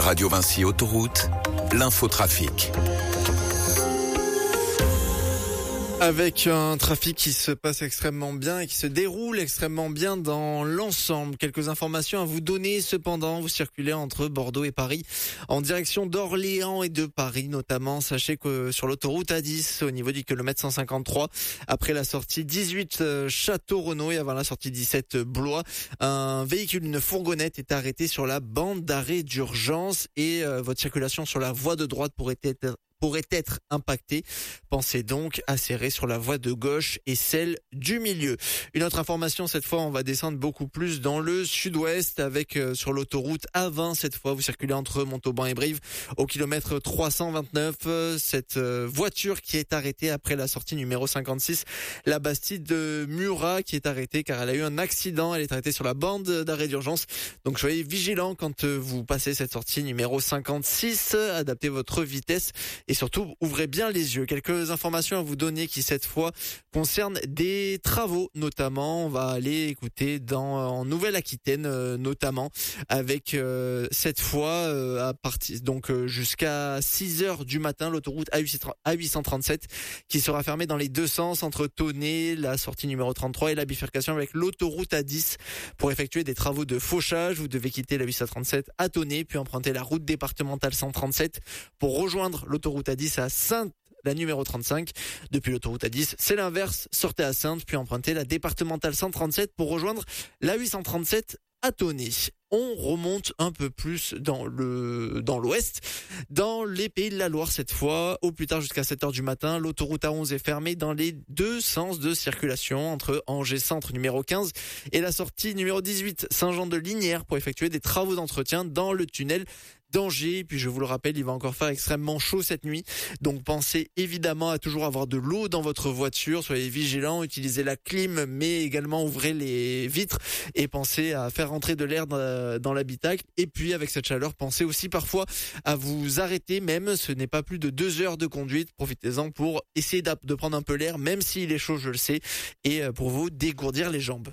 Radio Vinci Autoroute, l'infotrafic. Avec un trafic qui se passe extrêmement bien et qui se déroule extrêmement bien dans l'ensemble. Quelques informations à vous donner cependant. Vous circulez entre Bordeaux et Paris en direction d'Orléans et de Paris notamment. Sachez que sur l'autoroute A10 au niveau du kilomètre 153, après la sortie 18 Château-Renaud et avant la sortie 17 Blois, un véhicule, une fourgonnette est arrêté sur la bande d'arrêt d'urgence et votre circulation sur la voie de droite pourrait être impacté. Pensez donc à serrer sur la voie de gauche et celle du milieu. Une autre information, cette fois, on va descendre beaucoup plus dans le sud-ouest avec sur l'autoroute A20. Cette fois, vous circulez entre Montauban et Brive au kilomètre 329. Cette voiture qui est arrêtée après la sortie numéro 56, la Bastide de Murat, qui est arrêtée car elle a eu un accident. Elle est arrêtée sur la bande d'arrêt d'urgence. Donc soyez vigilants quand vous passez cette sortie numéro 56. Adaptez votre vitesse et surtout, ouvrez bien les yeux. Quelques informations à vous donner qui, cette fois, concernent des travaux, notamment. On va aller écouter en Nouvelle-Aquitaine, notamment, avec, cette fois, à partir, donc, jusqu'à 6h du matin, l'autoroute A837, qui sera fermée dans les deux sens, entre Tonnet, la sortie numéro 33 et la bifurcation avec l'autoroute A10. Pour effectuer des travaux de fauchage, vous devez quitter la 837 à Tonnet, puis emprunter la route départementale 137 pour rejoindre l'autoroute A10 à Sainte, la numéro 35. Depuis l'autoroute A10, c'est l'inverse. Sortez à Sainte, puis empruntez la départementale 137 pour rejoindre la 837 à Tonnet. On remonte un peu plus dans l'ouest, dans les Pays de la Loire cette fois, au plus tard jusqu'à 7h du matin. L'autoroute A11 est fermée dans les deux sens de circulation entre Angers Centre numéro 15 et la sortie numéro 18 Saint-Jean-de-Lignières pour effectuer des travaux d'entretien dans le tunnel d'Angers. Puis je vous le rappelle, il va encore faire extrêmement chaud cette nuit. Donc pensez évidemment à toujours avoir de l'eau dans votre voiture. Soyez vigilants, utilisez la clim, mais également ouvrez les vitres et pensez à faire rentrer de l'air dans l'habitacle. Et puis avec cette chaleur, pensez aussi parfois à vous arrêter même. Ce n'est pas plus de 2 heures de conduite. Profitez-en pour essayer de prendre un peu l'air, même s'il est chaud, je le sais, et pour vous dégourdir les jambes.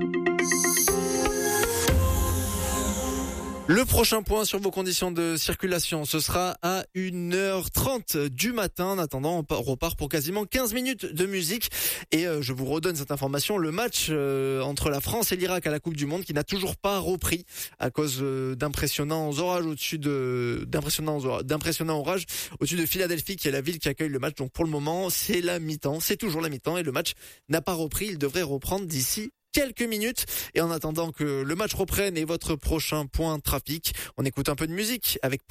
Le prochain point sur vos conditions de circulation, ce sera à 1h30 du matin. En attendant, on repart pour quasiment 15 minutes de musique. Et je vous redonne cette information. Le match entre la France et l'Irak à la Coupe du Monde qui n'a toujours pas repris à cause d'impressionnants orages d'impressionnants orages au-dessus de Philadelphie, qui est la ville qui accueille le match. Donc pour le moment, c'est la mi-temps. C'est toujours la mi-temps et le match n'a pas repris. Il devrait reprendre d'ici quelques minutes. Et en attendant que le match reprenne et votre prochain point trafic, on écoute un peu de musique avec